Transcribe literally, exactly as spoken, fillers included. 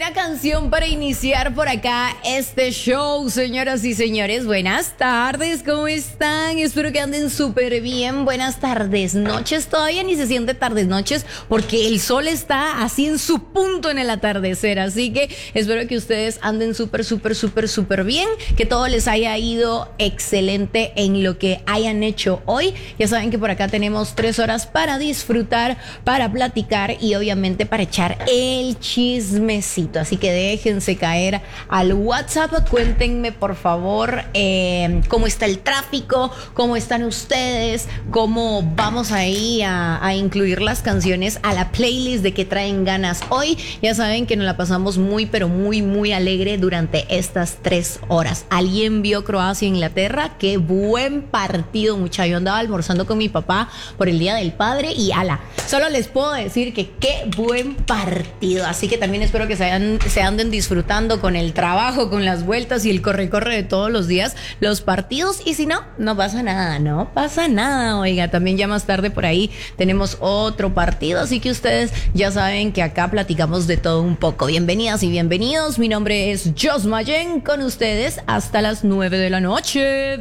buena canción para iniciar por acá este show, señoras y señores. Buenas tardes, ¿cómo están? Espero que anden súper bien. Buenas tardes, noches. Todavía ni se siente tardes, noches, porque el sol está así en su punto en el atardecer. Así que espero que ustedes anden súper, súper, súper, súper bien. Que todo les haya ido excelente en lo que hayan hecho hoy. Ya saben que por acá tenemos tres horas para disfrutar, para platicar y obviamente para echar el chismecito. Así que déjense caer al WhatsApp. Cuéntenme por favor eh, cómo está el tráfico, cómo están ustedes, cómo vamos ahí a, a incluir las canciones a la playlist de que traen ganas hoy. Ya saben que nos la pasamos muy pero muy muy alegre durante estas tres horas. ¿Alguien vio Croacia e Inglaterra? Qué buen partido, muchacho. Yo andaba almorzando con mi papá por el Día del Padre y ala, solo les puedo decir que qué buen partido. Así que también espero que se, hayan, se anden disfrutando con el trabajo, con las vueltas y el corre-corre de todos los días, los partidos. Y si no, no pasa nada, no pasa nada. Oiga, también ya más tarde por ahí tenemos otro partido, así que ustedes ya saben que acá platicamos de todo un poco. Bienvenidas y bienvenidos. Mi nombre es Jos Mayen, con ustedes hasta las nueve de la noche.